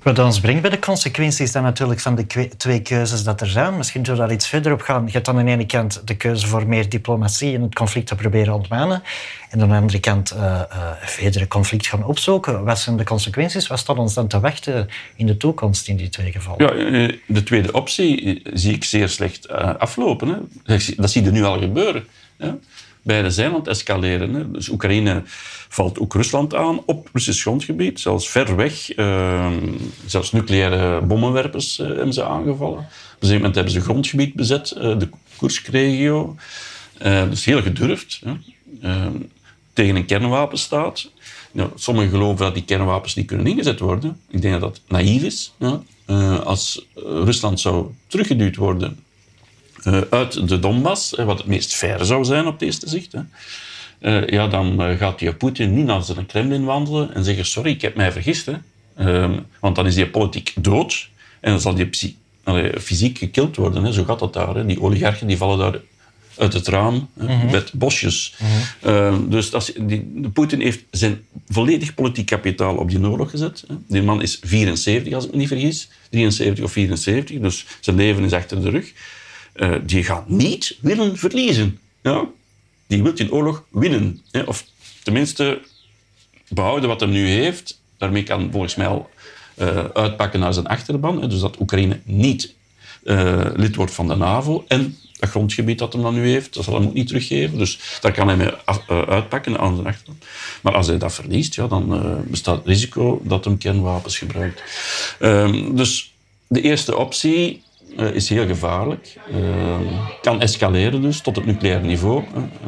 Wat ons brengt bij de consequenties dan natuurlijk van de twee keuzes dat er zijn. Misschien zullen we daar iets verder op gaan. Je hebt dan aan de ene kant de keuze voor meer diplomatie en het conflict te proberen ontmanen. En aan de andere kant verdere conflict gaan opzoeken. Wat zijn de consequenties? Wat staat ons dan te wachten in de toekomst in die twee gevallen? Ja, de tweede optie zie ik zeer slecht aflopen. Hè. Dat zie je nu al gebeuren. Hè. Beide zijn aan het escaleren. Hè. Dus Oekraïne valt ook Rusland aan op Russisch grondgebied. Zelfs ver weg. Zelfs nucleaire bommenwerpers hebben ze aangevallen. Op een gegeven moment hebben ze grondgebied bezet. De Kursk-regio. Dus heel gedurfd. Hè. Tegen een kernwapenstaat. Nou, sommigen geloven dat die kernwapens niet kunnen ingezet worden. Ik denk dat dat naïef is. Ja. Als Rusland zou teruggeduwd worden uit de Donbass, wat het meest fair zou zijn op het eerste zicht, dan gaat die Poetin niet naar zijn Kremlin wandelen en zeggen: sorry, ik heb mij vergist. Hè. Want dan is die politiek dood en dan zal die fysiek gekild worden. Hè. Zo gaat dat daar. Hè. Die oligarchen die vallen daar uit het raam met bosjes. Dus Poetin heeft zijn volledig politiek kapitaal op die oorlog gezet. Hè. Die man is 74, als ik me niet vergis. 73 of 74, dus zijn leven is achter de rug. Die gaat niet willen verliezen. Ja? Die wil die oorlog winnen. Hè? Of tenminste behouden wat hij nu heeft. Daarmee kan volgens mij al uitpakken naar zijn achterban. Hè? Dus dat Oekraïne niet lid wordt van de NAVO. En dat grondgebied dat hij dan nu heeft, dat zal hij ook niet teruggeven. Dus daar kan hij mee uitpakken aan zijn achterban. Maar als hij dat verliest, dan bestaat het risico dat hij kernwapens gebruikt. Dus de eerste optie is heel gevaarlijk. Kan escaleren dus tot het nucleair niveau.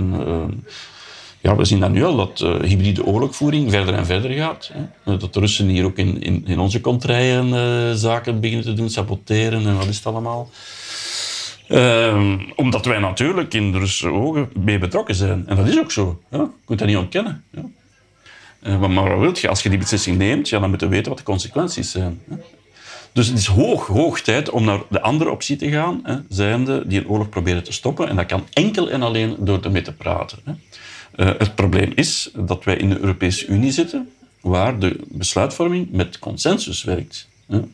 We zien dan nu al dat hybride oorlogvoering verder en verder gaat. Dat de Russen hier ook in onze contraien zaken beginnen te doen, saboteren en wat is het allemaal. Omdat wij natuurlijk in de Russische ogen mee betrokken zijn. En dat is ook zo. Ja? Je kunt dat niet ontkennen. Ja? Maar wat wil je? Als je die beslissing neemt, dan moet je weten wat de consequenties zijn. Ja? Dus het is hoog tijd om naar de andere optie te gaan, zijnde die een oorlog proberen te stoppen. En dat kan enkel en alleen door ermee te praten. Het probleem is dat wij in de Europese Unie zitten, waar de besluitvorming met consensus werkt.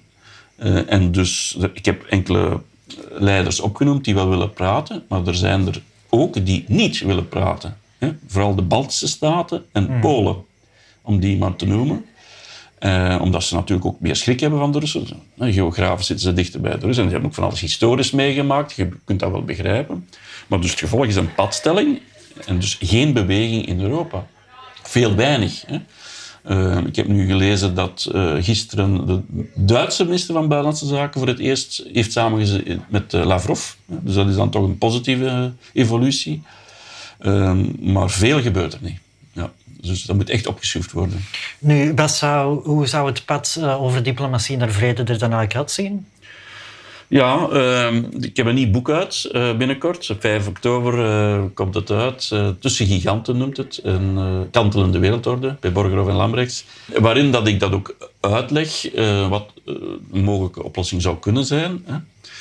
En dus, ik heb enkele leiders opgenoemd die wel willen praten, maar er zijn er ook die niet willen praten. Vooral de Baltische Staten en Polen, om die maar te noemen. Omdat ze natuurlijk ook meer schrik hebben van de Russen. Geografisch zitten ze dichter bij de Russen. En die hebben ook van alles historisch meegemaakt. Je kunt dat wel begrijpen. Maar dus het gevolg is een padstelling. En dus geen beweging in Europa. Veel weinig. Hè. Ik heb nu gelezen dat gisteren de Duitse minister van Buitenlandse Zaken voor het eerst heeft samengezeten met Lavrov. Dus dat is dan toch een positieve evolutie. Maar veel gebeurt er niet. Ja. Dus dat moet echt opgeschroefd worden. Nu, hoe zou het pad over diplomatie naar vrede er dan eigenlijk uitzien? Ja, ik heb een nieuw boek uit binnenkort. Op 5 oktober komt het uit. Tussen giganten noemt het. Een kantelende wereldorde bij Borgerhoff en Lambrechts. Waarin dat ik dat ook uitleg wat een mogelijke oplossing zou kunnen zijn. Hè.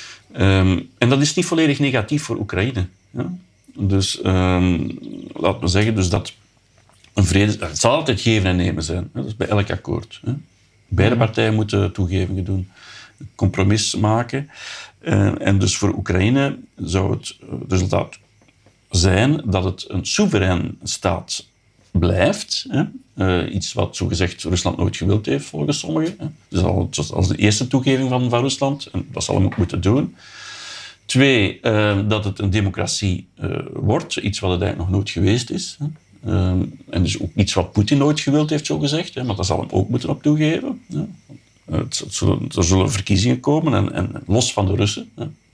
En dat is niet volledig negatief voor Oekraïne. Ja. Dus laat me zeggen dus dat een vrede... Het zal altijd geven en nemen zijn. Hè. Dat is bij elk akkoord. Hè. Beide partijen moeten toegevingen doen. Compromis maken. En dus voor Oekraïne zou het resultaat zijn dat het een soeverein staat blijft. Iets wat zogezegd Rusland nooit gewild heeft, volgens sommigen. Dus als de eerste toegeving van Rusland. En dat zal hem ook moeten doen. 2, dat het een democratie wordt. Iets wat het eigenlijk nog nooit geweest is. En dus ook iets wat Poetin nooit gewild heeft, zogezegd. Maar dat zal hem ook moeten op toegeven. Er zullen verkiezingen komen, en los van de Russen.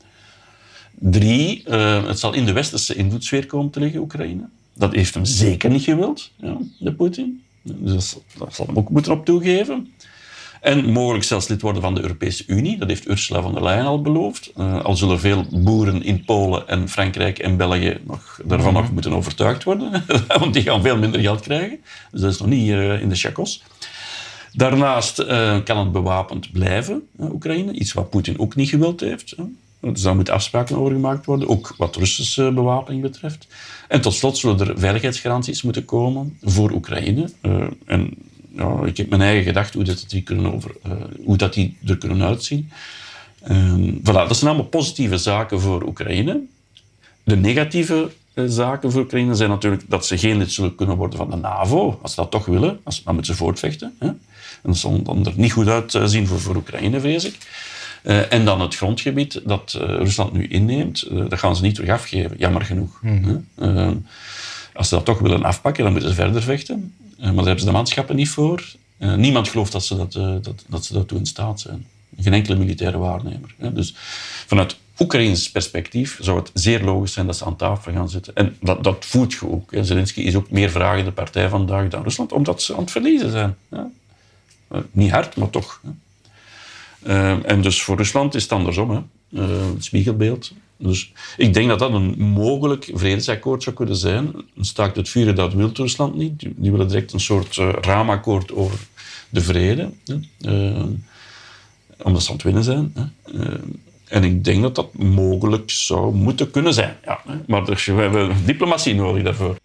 3, het zal in de westerse invloedssfeer komen te liggen, Oekraïne. Dat heeft hem zeker niet gewild, de Poetin. Dus dat zal hem ook moeten op toegeven. En mogelijk zelfs lid worden van de Europese Unie. Dat heeft Ursula von der Leyen al beloofd. Al zullen veel boeren in Polen en Frankrijk en België daarvan nog moeten overtuigd worden. Want die gaan veel minder geld krijgen. Dus dat is nog niet in de chakos. Daarnaast kan het bewapend blijven, Oekraïne. Iets wat Poetin ook niet gewild heeft. Dus daar moeten afspraken over gemaakt worden, ook wat Russische bewapening betreft. En tot slot zullen er veiligheidsgaranties moeten komen voor Oekraïne. En ik heb mijn eigen gedachten hoe dat die er kunnen uitzien. Voilà, dat zijn allemaal positieve zaken voor Oekraïne. De negatieve zaken voor Oekraïne zijn natuurlijk dat ze geen lid zullen kunnen worden van de NAVO. Als ze dat toch willen, dan moeten ze voortvechten. Hè. En dat zal dan er niet goed uitzien voor Oekraïne, vrees ik. En dan het grondgebied dat Rusland nu inneemt, dat gaan ze niet terug afgeven, jammer genoeg. Als ze dat toch willen afpakken, dan moeten ze verder vechten. Maar daar hebben ze de manschappen niet voor. Niemand gelooft dat ze daartoe in staat zijn. Geen enkele militaire waarnemer. Dus vanuit Oekraïns perspectief zou het zeer logisch zijn dat ze aan tafel gaan zitten. En dat voelt je ook. Zelensky is ook meer vragende partij vandaag dan Rusland, omdat ze aan het verliezen zijn. Niet hard, maar toch. En dus voor Rusland is het andersom, het spiegelbeeld. Dus ik denk dat dat een mogelijk vredesakkoord zou kunnen zijn. Een staakt het vuren, dat wil Rusland niet. Die willen direct een soort raamakkoord over de vrede. Omdat ze aan het winnen zijn. En ik denk dat dat mogelijk zou moeten kunnen zijn. Ja, maar we hebben diplomatie nodig daarvoor.